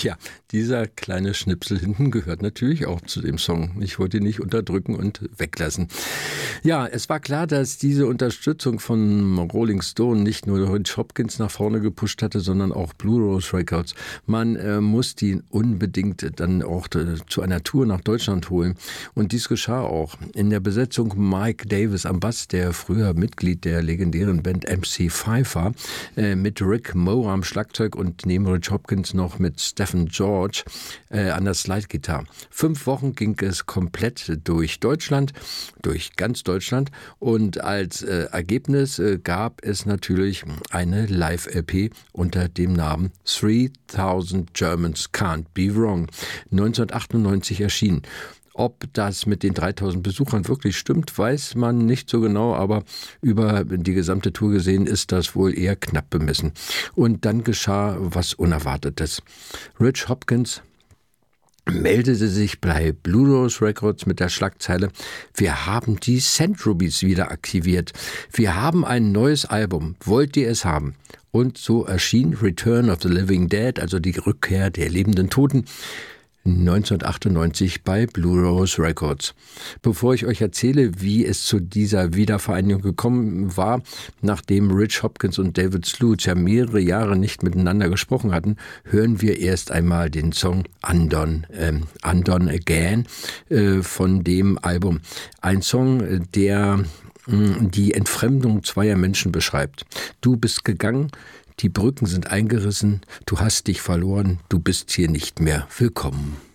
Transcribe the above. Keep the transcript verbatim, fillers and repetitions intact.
Tja, dieser kleine Schnipsel hinten gehört natürlich auch zu dem Song. Ich wollte ihn nicht unterdrücken und weglassen. Ja, es war klar, dass diese Unterstützung von Rolling Stone nicht nur Rich Hopkins nach vorne gepusht hatte, sondern auch Blue Rose Records. Man äh, musste ihn unbedingt dann auch äh, zu einer Tour nach Deutschland holen. Und dies geschah auch. In der Besetzung Mike Davis am Bass, der früher Mitglied der legendären Band M C five war, äh, mit Rick Moore am Schlagzeug und neben Rich Hopkins noch mit Stephen George äh, an der Slide-Gitarre. Fünf Wochen ging es komplett durch Deutschland, durch ganz Deutschland und als äh, Ergebnis äh, gab es natürlich eine Live-L P unter dem Namen three thousand Germans Can't Be Wrong, neunzehnhundertachtundneunzig erschienen. Ob das mit den dreitausend Besuchern wirklich stimmt, weiß man nicht so genau, aber über die gesamte Tour gesehen ist das wohl eher knapp bemessen. Und dann geschah was Unerwartetes. Rich Hopkins meldete sich bei Blue Rose Records mit der Schlagzeile: Wir haben die Centrobys wieder aktiviert. Wir haben ein neues Album. Wollt ihr es haben? Und so erschien Return of the Living Dead, also die Rückkehr der lebenden Toten, neunzehnhundertachtundneunzig bei Blue Rose Records. Bevor ich euch erzähle, wie es zu dieser Wiedervereinigung gekommen war, nachdem Rich Hopkins und David Sluch ja mehrere Jahre nicht miteinander gesprochen hatten, hören wir erst einmal den Song Undone, äh, Undone Again äh, von dem Album. Ein Song, der mh, die Entfremdung zweier Menschen beschreibt. Du bist gegangen, die Brücken sind eingerissen, du hast dich verloren, du bist hier nicht mehr willkommen.